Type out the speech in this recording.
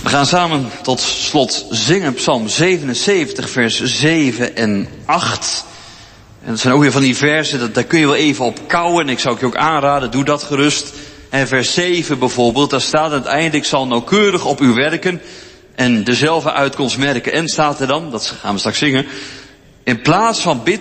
We gaan samen tot slot zingen Psalm 77, vers 7 en 8. En dat zijn ook weer van die versen, daar kun je wel even op kouwen. En ik zou je ook aanraden, doe dat gerust. En vers 7 bijvoorbeeld, daar staat aan het einde, ik zal nauwkeurig op u werken en dezelfde uitkomst merken. En staat er dan, dat gaan we straks zingen, in plaats van bid